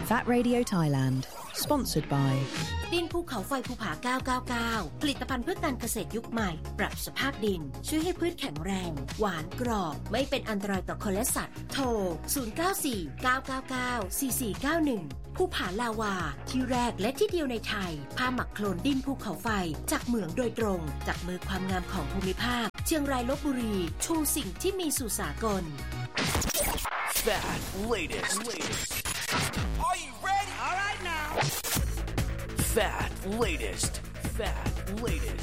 Fat Radio Thailand Sponsored by ดินภูเขาไฟภูผา999ผลิตภัณฑ์เพื่อการเกษตรยุคใหม่ปรับสภาพดินช่วยให้พืชแข็งแรงหวานกรอบไม่เป็นอันตรายต่อคนและสัตว์โทร0949994491ภูผาลาวาที่แรกและที่เดียวในไทยผ้าหมักโคลนดินภูเขาไฟจากเหมืองโดยตรงจากมือความงามของภูมิภาคเชียงรายลพบุรีชูสิ่งที่มีสู่สากล Fat latest. Are you ready? All right now. Fat latest.